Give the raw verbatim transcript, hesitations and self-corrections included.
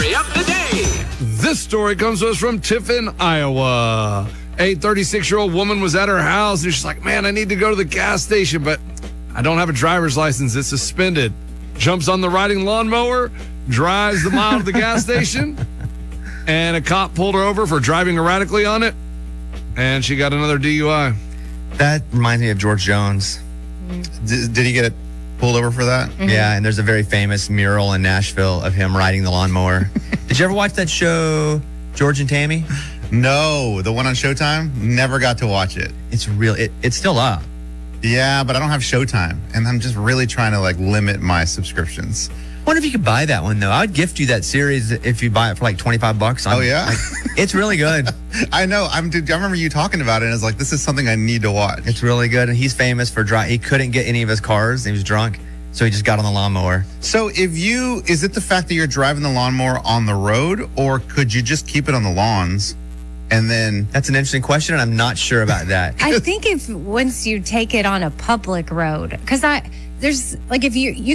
story of the day. This story comes to us from Tiffin, Iowa. A thirty-six-year-old woman was at her house, and she's like, man, I need to go to the gas station, but I don't have a driver's license. It's suspended. Jumps on the riding lawnmower, drives the mile to the gas station, and a cop pulled her over for driving erratically on it, and she got another D U I. That reminds me of George Jones. Did, did he get pulled over for that? Mm-hmm. Yeah, and there's a very famous mural in Nashville of him riding the lawnmower. Did you ever watch that show, George and Tammy? No, the one on Showtime. Never got to watch it. It's real. It, it's still up. Yeah, but I don't have Showtime, and I'm just really trying to like limit my subscriptions. I wonder if you could buy that one, though. I would gift you that series if you buy it for like twenty-five bucks. I'm, Oh, yeah? Like, it's really good. I know. I'm. Dude, I remember you talking about it, and I was like, this is something I need to watch. It's really good. And he's famous for driving. He couldn't get any of his cars. He was drunk. So he just got on the lawnmower. So if you, is it the fact that you're driving the lawnmower on the road, or could you just keep it on the lawns and then? That's an interesting question, and I'm not sure about that. I think if once you take it on a public road, because I there's like if you you